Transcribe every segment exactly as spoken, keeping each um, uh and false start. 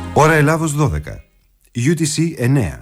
Ώρα Ελλάδος δώδεκα. γιου τι σι εννέα.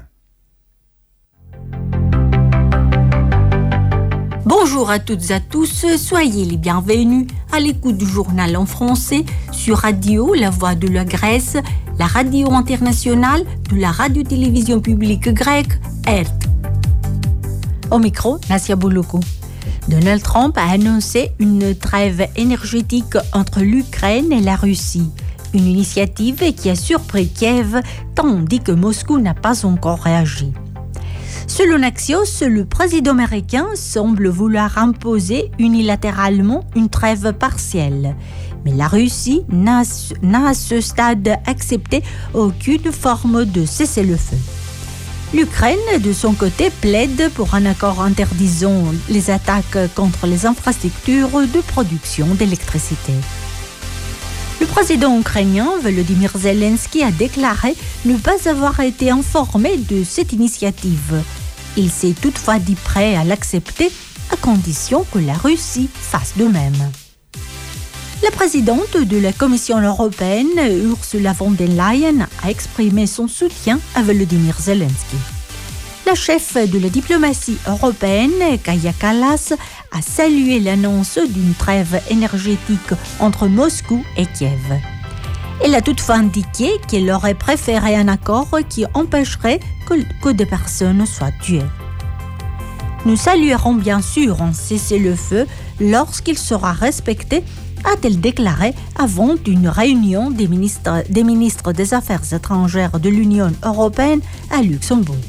Bonjour à toutes et à tous, soyez les bienvenus à l'écoute du journal en français sur Radio La Voix de la Grèce, la radio internationale de la radio-télévision publique grecque E R T. Au micro, Nassia Bouloukou. Donald Trump a annoncé une trêve énergétique entre l'Ukraine et la Russie. Une initiative qui a surpris Kiev, tandis que Moscou n'a pas encore réagi. Selon Axios, le président américain semble vouloir imposer unilatéralement une trêve partielle. Mais la Russie n'a, n'a à ce stade accepté aucune forme de cessez-le-feu. L'Ukraine, de son côté, plaide pour un accord interdisant les attaques contre les infrastructures de production d'électricité. Le président ukrainien Volodymyr Zelensky a déclaré ne pas avoir été informé de cette initiative. Il s'est toutefois dit prêt à l'accepter à condition que la Russie fasse de même. La présidente de la Commission européenne, Ursula von der Leyen, a exprimé son soutien à Volodymyr Zelensky. La chef de la diplomatie européenne, Kaja Kallas, a salué l'annonce d'une trêve énergétique entre Moscou et Kiev. Elle a toutefois indiqué qu'elle aurait préféré un accord qui empêcherait que, que des personnes soient tuées. Nous saluerons bien sûr un cessez-le-feu lorsqu'il sera respecté, a-t-elle déclaré avant une réunion des ministres, des ministres des Affaires étrangères de l'Union européenne à Luxembourg.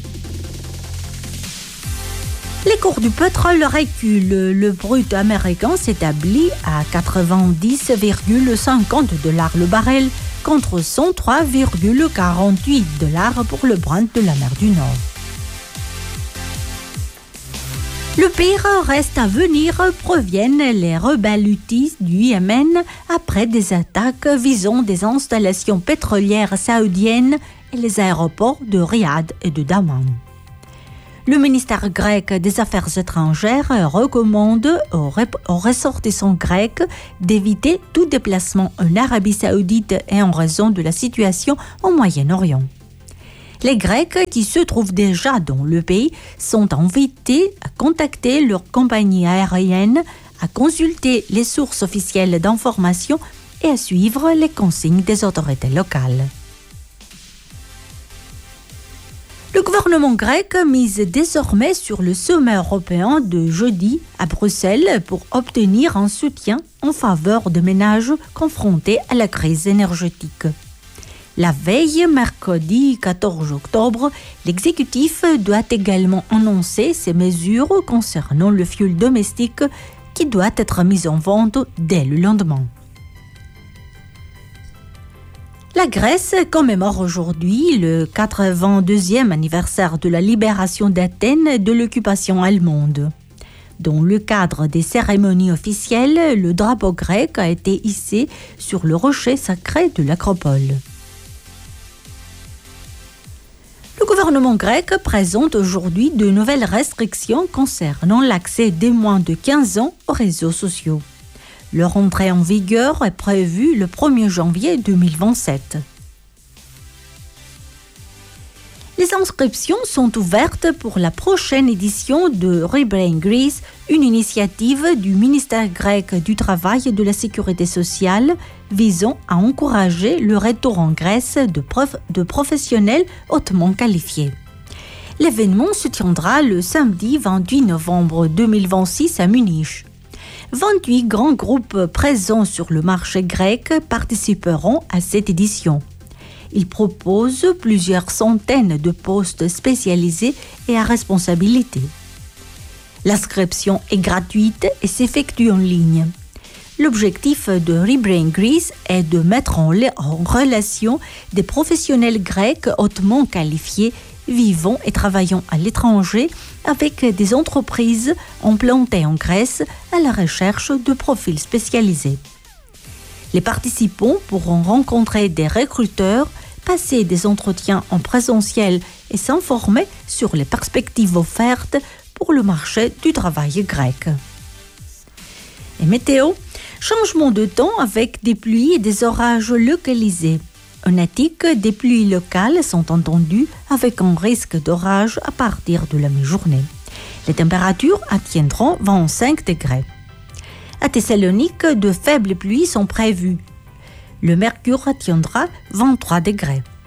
Les cours du pétrole reculent. Le brut américain s'établit à quatre-vingt-dix virgule cinquante dollars le baril contre cent trois virgule quarante-huit dollars pour le Brent de la mer du Nord. Le pire reste à venir, proviennent les rebelles houthis du Yémen après des attaques visant des installations pétrolières saoudiennes et les aéroports de Riyad et de Daman. Le ministère grec des Affaires étrangères recommande aux, rep- aux ressortissants grecs d'éviter tout déplacement en Arabie saoudite et en raison de la situation au Moyen-Orient. Les Grecs qui se trouvent déjà dans le pays sont invités à contacter leur compagnie aérienne, à consulter les sources officielles d'information et à suivre les consignes des autorités locales. Le gouvernement grec mise désormais sur le sommet européen de jeudi à Bruxelles pour obtenir un soutien en faveur des ménages confrontés à la crise énergétique. La veille, mercredi quatorze octobre, l'exécutif doit également annoncer ses mesures concernant le fioul domestique qui doit être mis en vente dès le lendemain. La Grèce commémore aujourd'hui le quatre-vingt-deuxième anniversaire de la libération d'Athènes de l'occupation allemande. Dans le cadre des cérémonies officielles, le drapeau grec a été hissé sur le rocher sacré de l'Acropole. Le gouvernement grec présente aujourd'hui de nouvelles restrictions concernant l'accès des moins de quinze ans aux réseaux sociaux. Leur entrée en vigueur est prévue le premier janvier deux mille vingt-sept. Les inscriptions sont ouvertes pour la prochaine édition de Rebrain Greece, une initiative du ministère grec du Travail et de la Sécurité sociale visant à encourager le retour en Grèce de, prof- de professionnels hautement qualifiés. L'événement se tiendra le samedi vingt-huit novembre deux mille vingt-six à Munich. vingt-huit grands groupes présents sur le marché grec participeront à cette édition. Ils proposent plusieurs centaines de postes spécialisés et à responsabilité. L'inscription est gratuite et s'effectue en ligne. L'objectif de Rebrain Greece est de mettre en, en relation des professionnels grecs hautement qualifiés vivant et travaillant à l'étranger avec des entreprises implantées en Grèce à la recherche de profils spécialisés. Les participants pourront rencontrer des recruteurs, passer des entretiens en présentiel et s'informer sur les perspectives offertes pour le marché du travail grec. Et météo, changement de temps avec des pluies et des orages localisés. En Attique, des pluies locales sont entendues avec un risque d'orage à partir de la mi-journée. Les températures atteindront vingt-cinq degrés. À Thessalonique, de faibles pluies sont prévues. Le mercure atteindra vingt-trois degrés.